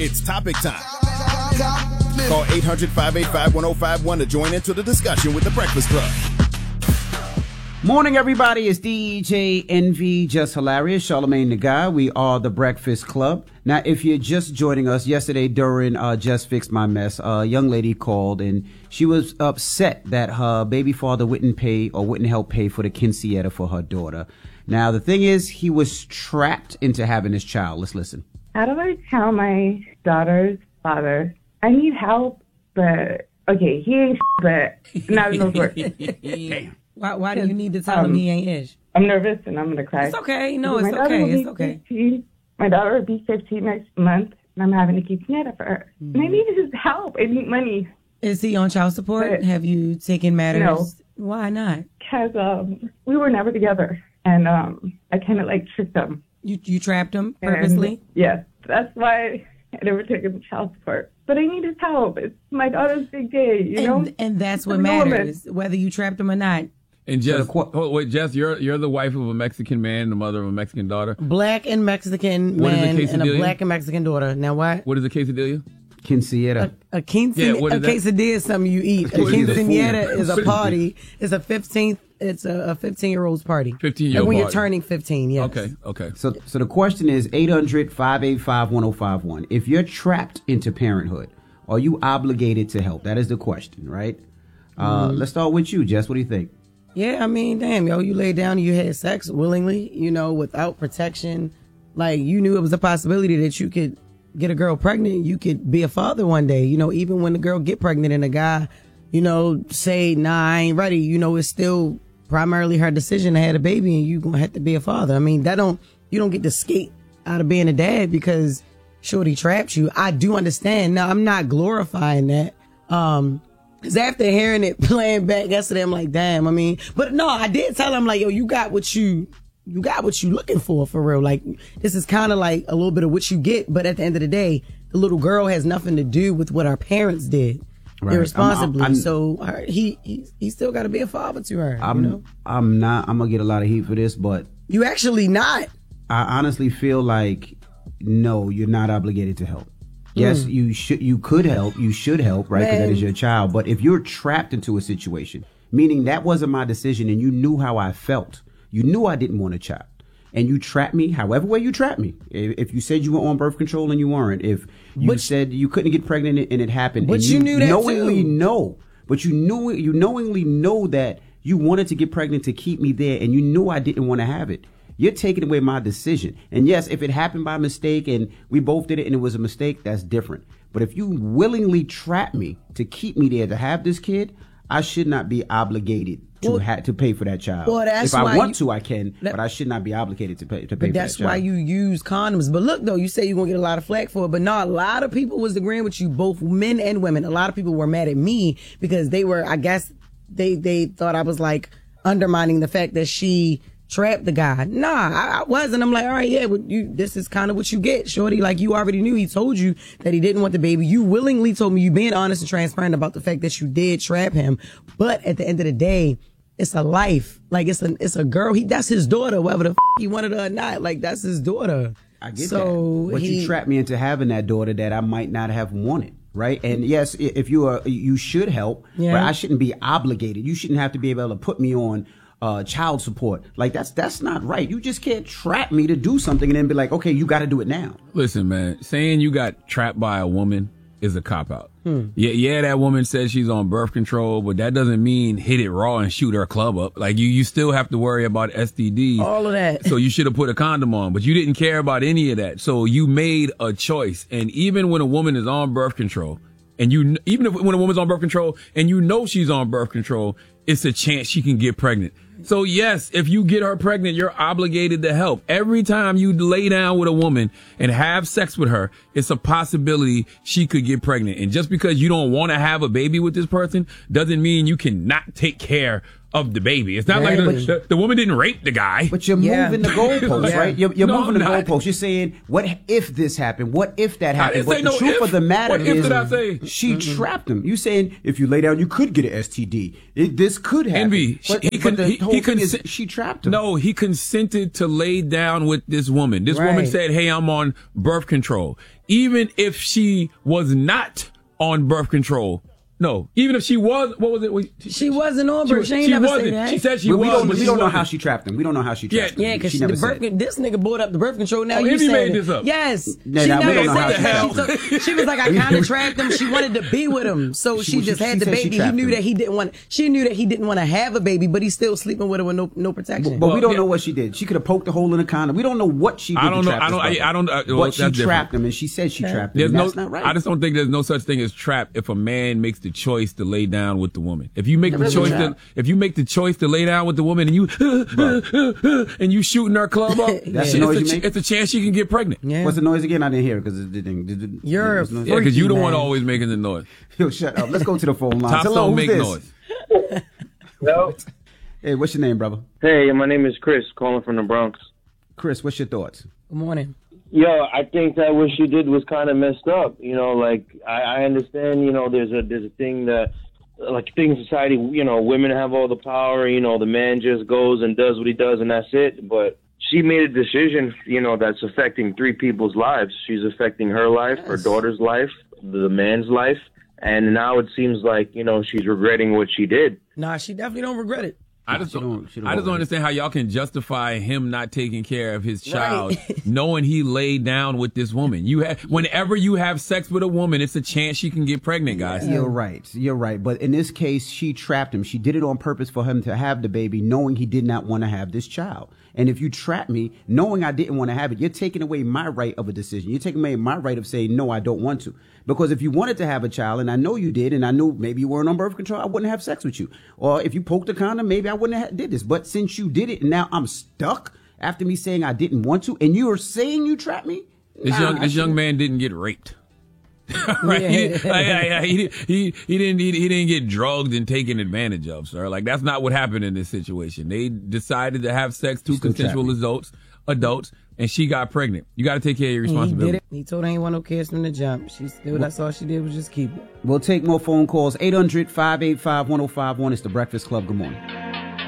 It's topic time. Call 800-585-1051 to join into the discussion with The Breakfast Club. Morning, everybody. It's DJ Envy, Just Hilarious, Charlamagne the Guy. We are The Breakfast Club. Now, if you're just joining us, yesterday during Just Fix My Mess, a young lady called and she was upset that her baby father wouldn't help pay for the quinceañera for her daughter. Now, the thing is, he was trapped into having this child. Let's listen. How do I tell my daughter's father, I need help, but, okay, he ain't but not enough work. Why do you need to tell him he ain't ish? I'm nervous and I'm going to cry. It's okay. No, it's okay. It's okay. 15. My daughter will be 15 next month, and I'm having to keep quinceañera for her. And I need his help. I need money. Is he on child support? Have you taken matters? No. Why not? Because we were never together, and I kind of like tricked him. You trapped him purposely? Yes. That's why I never took him to child support. But I need his help. It's my daughter's big day, you know? And that's what matters, whether you trapped him or not. And Jess, Jess, you're the wife of a Mexican man, the mother of a Mexican daughter. Black and Mexican man and a black and Mexican daughter. Now what? What is a quesadilla? Quinceañera. A quesadilla is something you eat. A quinceañera is a party. It's a 15th. It's a 15-year-old's party. 15-year-old when party. You're turning 15, yes. Okay. So the question is 800-585-1051. If you're trapped into parenthood, are you obligated to help? That is the question, right? Let's start with you, Jess. What do you think? Yeah, I mean, damn, yo, you laid down and you had sex willingly, without protection. Like, you knew it was a possibility that you could get a girl pregnant. You could be a father one day, even when the girl get pregnant and the guy, say, nah, I ain't ready. It's still primarily her decision to have a baby and you going to have to be a father. I mean, you don't get to skate out of being a dad because shorty trapped you. I do understand. Now, I'm not glorifying that. Because after hearing it playing back yesterday, I'm like, damn, but no, I did tell him, like, yo, you got what you looking for real. Like, this is kind of like a little bit of what you get. But at the end of the day, the little girl has nothing to do with what our parents did irresponsibly. So he still got to be a father to her. I'm going to get a lot of heat for this, but you actually not. I honestly feel like, no, you're not obligated to help. Yes, you could help, you should help, right? Because that is your child. But if you're trapped into a situation, meaning that wasn't my decision and you knew how I felt, you knew I didn't want a child, and you trapped me, however way you trapped me. If you said you were on birth control and you weren't, if you said you couldn't get pregnant and it happened, but and you knew that knowingly too. know, but you knowingly know that you wanted to get pregnant to keep me there, and you knew I didn't want to have it. You're taking away my decision. And yes, if it happened by mistake and we both did it and it was a mistake, that's different. But if you willingly trap me to keep me there to have this kid, I should not be obligated to pay for that child. Well, that's if I why want to, I can, but I should not be obligated to pay for that child. That's why you use condoms. But look, though, you say you're going to get a lot of flack for it. But no, a lot of people was agreeing with you, both men and women. A lot of people were mad at me because they were, I guess, they thought I was like undermining the fact that she trapped the guy. Nah, I wasn't. I'm like, all right, yeah, this is kind of what you get, shorty. Like, you already knew. He told you that he didn't want the baby. You willingly told me, you being honest and transparent about the fact that you did trap him. But at the end of the day, it's a life. Like, it's a girl. That's his daughter, whether the he wanted her or not. Like, that's his daughter. I get that. But you trapped me into having that daughter that I might not have wanted. Right. And yes, if you should help, but I shouldn't be obligated. You shouldn't have to be able to put me on child support. Like, that's not right. You just can't trap me to do something and then be like, okay, you got to do it now. Listen, man, saying you got trapped by a woman is a cop-out. Yeah, that woman says she's on birth control, but that doesn't mean hit it raw and shoot her club up. Like, you still have to worry about STDs. All of that. So you should have put a condom on, but you didn't care about any of that. So you made a choice. And even when a woman is on birth control, and when a woman's on birth control and you know she's on birth control, it's a chance she can get pregnant. So yes, if you get her pregnant, you're obligated to help. Every time you lay down with a woman and have sex with her, it's a possibility she could get pregnant. And just because you don't want to have a baby with this person doesn't mean you cannot take care of the baby. It's not like the woman didn't rape the guy. But you're moving the goalposts, right? You're No, moving the I'm not. goalposts. You're saying, what if this happened? What if that happened? didn't say But the no truth if. of the matter What if is, did I say? she trapped him. You saying if you lay down, you could get an STD. This could happen. Envy. But, He but con- the he- whole he thing is consen- she trapped him. No, he consented to lay down with this woman. This woman Right. said, hey, I'm on birth control. Even if she was not on birth control. No, even if she was, what was it? She wasn't on birth. She ain't never wasn't. say that. She said she But was. we she don't know wasn't. how she trapped him. We don't know how she trapped him. Yeah, because she the never birth, said. this nigga brought up the birth control. Now Oh, you Envy saying made this up. Yes, Nah, she nah, we never don't know how said she that. She was like, I kind of trapped him. She wanted to be with him, so she just had the said she baby. He trapped knew him. that he didn't want. She knew that he didn't want to have a baby, but he's still sleeping with her with no protection. But we don't yeah. know what she did. She could have poked a hole in the condom. We don't know what she did. I don't to know. trap I this don't. brother. I don't. But well, she that's trapped different. him, and she said she trapped him. There's and no. that's not right. I just don't think there's no such thing as trap if a man makes the choice to lay down with the woman. If you make the choice to lay down with the woman and you and you shooting her club up, That's the noise you make? it's a chance she can get pregnant. Yeah. What's the noise again? I didn't hear it because it didn't. You're a Yeah, because you the Freaky one man. always making the noise. Yo, shut up. Let's go to the phone line. Tops Hello, don't who's make this? noise. Hello? Hey, what's your name, brother? Hey, my name is Chris, calling from the Bronx. Chris, what's your thoughts? Good morning. Yo, I think that what she did was kind of messed up. You know, like I understand. You know, there's a thing that, like, thing in society. You know, women have all the power. You know, the man just goes and does what he does, and that's it. But she made a decision. You know, that's affecting 3 people's lives. She's affecting her life, her daughter's life, the man's life, and now it seems like, you know, she's regretting what she did. Nah, she definitely don't regret it. I just she don't don't understand how y'all can justify him not taking care of his child, knowing he laid down with this woman. Whenever you have sex with a woman, it's a chance she can get pregnant, guys. You're right. But in this case, she trapped him. She did it on purpose for him to have the baby, knowing he did not want to have this child. And if you trap me, knowing I didn't want to have it, you're taking away my right of a decision. You're taking away my right of saying, no, I don't want to. Because if you wanted to have a child, and I know you did, and I knew maybe you weren't on birth control, I wouldn't have sex with you. Or if you poked a condom, maybe I wouldn't have did this. But since you did it, and now I'm stuck after me saying I didn't want to, and you are saying you trapped me? This young man didn't get raped. Right? He didn't get drugged and taken advantage of, sir. Like, that's not what happened in this situation. They decided to have sex, 2 consensual adults, and she got pregnant. You got to take care of your He responsibility. did it. He told her he ain't want no kids from the jump. That's all she did was just keep it. We'll take more phone calls. 800-585-1051. It's the Breakfast Club. Good morning.